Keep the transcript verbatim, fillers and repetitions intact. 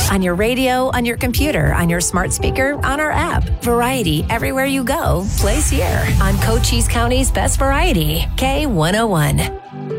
On your radio, on your computer, on your smart speaker, on our app. Variety everywhere you go. Plays here on Cochise County's Best Variety, K one oh one.